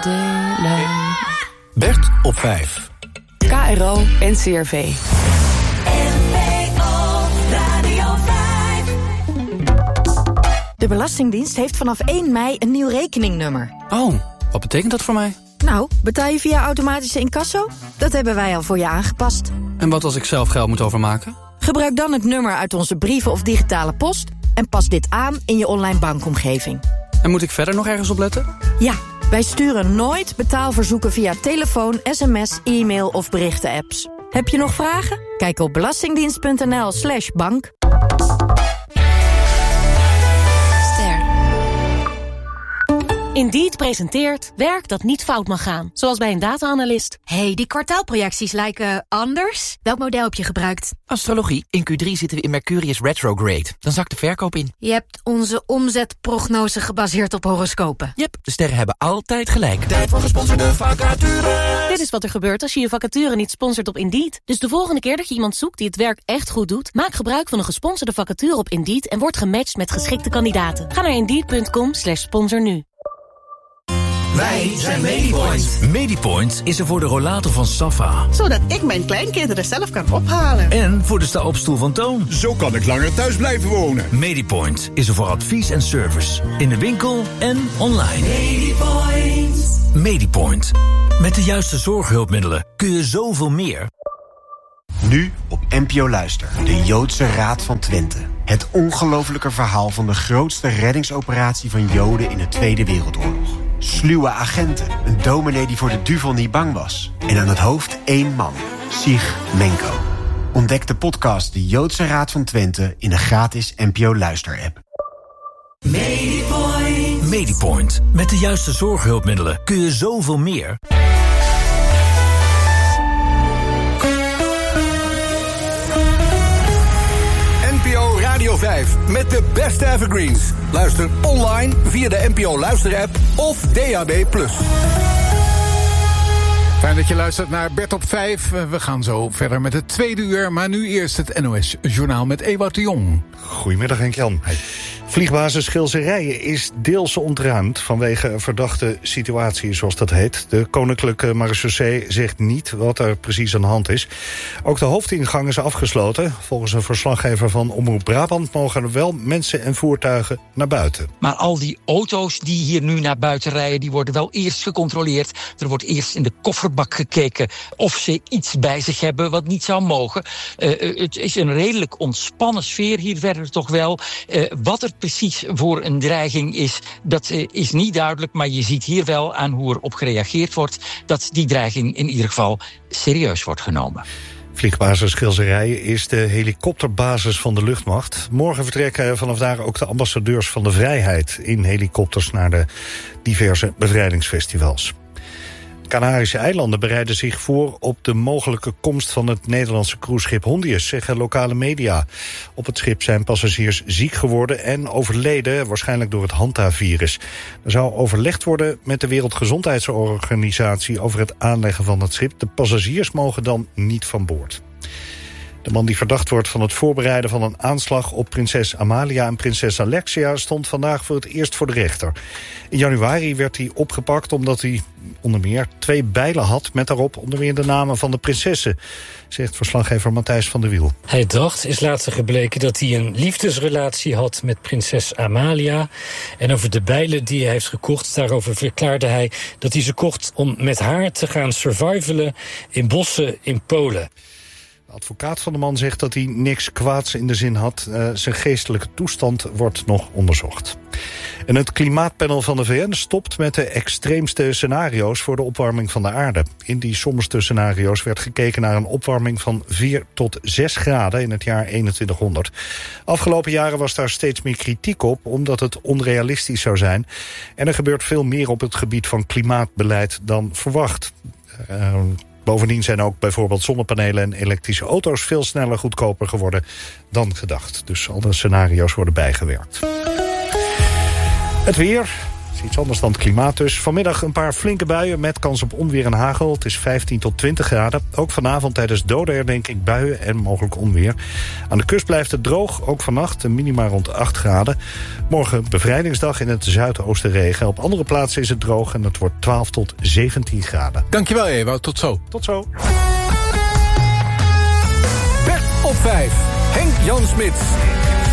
delen. Bert op 5. KRO NCRV. De Belastingdienst heeft vanaf 1 mei een nieuw rekeningnummer. Oh, wat betekent dat voor mij? Nou, betaal je via automatische incasso? Dat hebben wij al voor je aangepast. En wat als ik zelf geld moet overmaken? Gebruik dan het nummer uit onze brieven of digitale post en pas dit aan in je online bankomgeving. En moet ik verder nog ergens op letten? Ja, wij sturen nooit betaalverzoeken via telefoon, sms, e-mail of berichten-apps. Heb je nog vragen? Kijk op belastingdienst.nl/bank. Indeed presenteert werk dat niet fout mag gaan. Zoals bij een data-analyst. Hey, die kwartaalprojecties lijken anders. Welk model heb je gebruikt? Astrologie. In Q3 zitten we in Mercurius retrograde. Dan zakt de verkoop in. Je hebt onze omzetprognose gebaseerd op horoscopen. Yep, de sterren hebben altijd gelijk. Tijd voor gesponsorde vacature. Dit is wat er gebeurt als je je vacature niet sponsort op Indeed. Dus de volgende keer dat je iemand zoekt die het werk echt goed doet, maak gebruik van een gesponsorde vacature op Indeed en word gematcht met geschikte kandidaten. Ga naar Indeed.com/sponsor nu. Wij zijn Medipoint. Medipoint is er voor de rollator van Safa. Zodat ik mijn kleinkinderen zelf kan ophalen. En voor de sta-opstoel van Toon. Zo kan ik langer thuis blijven wonen. Medipoint is er voor advies en service. In de winkel en online. Medipoint. Medipoint. Met de juiste zorghulpmiddelen kun je zoveel meer. Nu op NPO Luister. De Joodse Raad van Twente. Het ongelofelijke verhaal van de grootste reddingsoperatie van Joden in de Tweede Wereldoorlog. Sluwe agenten, een dominee die voor de duivel niet bang was. En aan het hoofd 1 man, Sig Menko. Ontdek de podcast De Joodse Raad van Twente in de gratis NPO Luister-app. Medipoint. Medipoint. Met de juiste zorghulpmiddelen kun je zoveel meer. NPO Radio 5 met de beste evergreens. Luister online via de NPO Luister-app of DAB+. Fijn dat je luistert naar Bert op 5. We gaan zo verder met het tweede uur, maar nu eerst het NOS-journaal met Ewout de Jong. Goedemiddag, Henk-Jan. Vliegbasis Schilserijen is deels ontruimd vanwege een verdachte situatie, zoals dat heet. De Koninklijke Marechaussee zegt niet wat er precies aan de hand is. Ook de hoofdingang is afgesloten. Volgens een verslaggever van Omroep Brabant mogen er wel mensen en voertuigen naar buiten. Maar al die auto's die hier nu naar buiten rijden, die worden wel eerst gecontroleerd. Er wordt eerst in de kofferbak gekeken of ze iets bij zich hebben wat niet zou mogen. Het is een redelijk ontspannen sfeer hier verder toch wel. Wat er precies voor een dreiging is, dat is niet duidelijk. Maar je ziet hier wel aan hoe er op gereageerd wordt dat die dreiging in ieder geval serieus wordt genomen. Vliegbasis Schilserijen is de helikopterbasis van de luchtmacht. Morgen vertrekken vanaf daar ook de ambassadeurs van de vrijheid in helikopters naar de diverse bevrijdingsfestivals. Canarische eilanden bereiden zich voor op de mogelijke komst van het Nederlandse cruiseschip Hondius, zeggen lokale media. Op het schip zijn passagiers ziek geworden en overleden, waarschijnlijk door het Hanta-virus. Er zou overlegd worden met de Wereldgezondheidsorganisatie over het aanleggen van het schip. De passagiers mogen dan niet van boord. De man die verdacht wordt van het voorbereiden van een aanslag op prinses Amalia en prinses Alexia stond vandaag voor het eerst voor de rechter. In januari werd hij opgepakt omdat hij onder meer 2 bijlen had met daarop onder meer de namen van de prinsessen, zegt verslaggever Matthijs van der Wiel. Hij dacht, is later gebleken, dat hij een liefdesrelatie had met prinses Amalia. En over de bijlen die hij heeft gekocht, daarover verklaarde hij dat hij ze kocht om met haar te gaan survivalen in bossen in Polen. De advocaat van de man zegt dat hij niks kwaads in de zin had. Zijn geestelijke toestand wordt nog onderzocht. En het klimaatpanel van de VN stopt met de extreemste scenario's voor de opwarming van de aarde. In die sommigste scenario's werd gekeken naar een opwarming van 4 tot 6 graden in het jaar 2100. Afgelopen jaren was daar steeds meer kritiek op, omdat het onrealistisch zou zijn. En er gebeurt veel meer op het gebied van klimaatbeleid dan verwacht. Bovendien zijn ook bijvoorbeeld zonnepanelen en elektrische auto's veel sneller goedkoper geworden dan gedacht. Dus alle scenario's worden bijgewerkt. Het weer. is iets anders dan het klimaat dus. Vanmiddag een paar flinke buien met kans op onweer en hagel. Het is 15 tot 20 graden. Ook vanavond tijdens dodenherdenking buien en mogelijk onweer. Aan de kust blijft het droog, ook vannacht. Een minima rond 8 graden. Morgen bevrijdingsdag in het zuidoosten regen. Op andere plaatsen is het droog en het wordt 12 tot 17 graden. Dankjewel, Ewout. Tot zo. Tot zo. Bert op 5. Henk Jan Smits.